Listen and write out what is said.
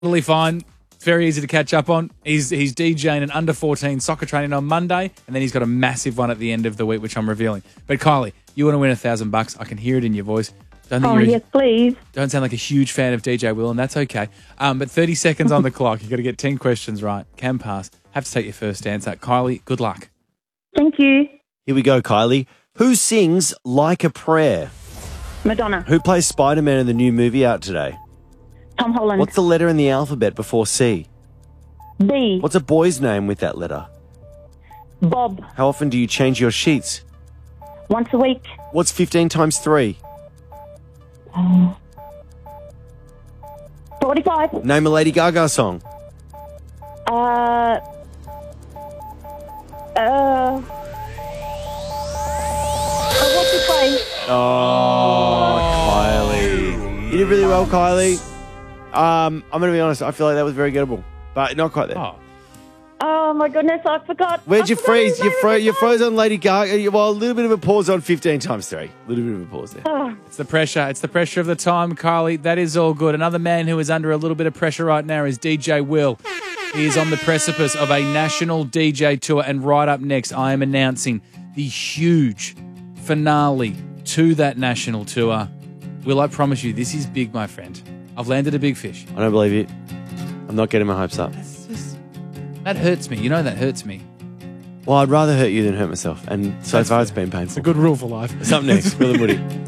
Totally fine. It's very easy to catch up on. He's DJing an under-14 soccer training on Monday, and then he's got a massive one at the end of the week, which I'm revealing. But Kylie, you want to win $1,000? I can hear it in your voice. Yes, please. Don't sound like a huge fan of DJ Will, and that's okay. But 30 seconds on the clock. You've got to get 10 questions right. Can pass. Have to take your first answer. Kylie, good luck. Thank you. Here we go, Kylie. Who sings Like a Prayer? Madonna. Who plays Spider-Man in the new movie out today? Tom Holland. What's the letter in the alphabet before C? B. What's a boy's name with that letter? Bob. How often do you change your sheets? Once a week. What's 15 times 3? 45. Name a Lady Gaga song. What's the play? Oh, Kylie. You did really well, Kylie. I'm going to be honest. I feel like that was very gettable, but not quite there. Oh my goodness, I forgot. Where'd you freeze? You froze on Lady Gaga. Well, a little bit of a pause on 15 times 3. A little bit of a pause there. Oh. It's the pressure. It's the pressure of the time, Kylie. That is all good. Another man who is under a little bit of pressure right now is DJ Will. He is on the precipice of a national DJ tour, and right up next, I am announcing the huge finale to that national tour. Will, I promise you, this is big, my friend. I've landed a big fish. I don't believe you. I'm not getting my hopes up. That hurts me. You know that hurts me. Well, I'd rather hurt you than hurt myself. And so far, it's been painful. It's a good rule for life. It's up next. Will and Woody.